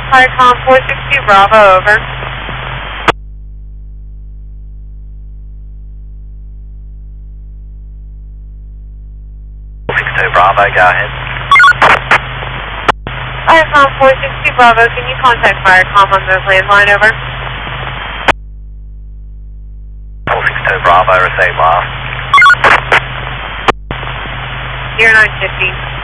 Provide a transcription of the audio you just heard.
Viacom 460 Bravo, over. Bravo, go ahead. Viacom 460 Bravo, can you contact Viacom on the landline, over? 462 Bravo, receive last. 0950.